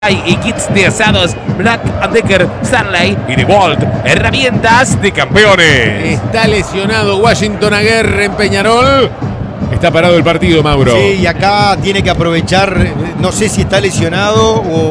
y kits de asados Black & Decker, Stanley y DeWalt, herramientas de campeones. Está lesionado Washington Aguirre en Peñarol. Está parado el partido, Mauro. Sí, y acá tiene que aprovechar, no sé si está lesionado o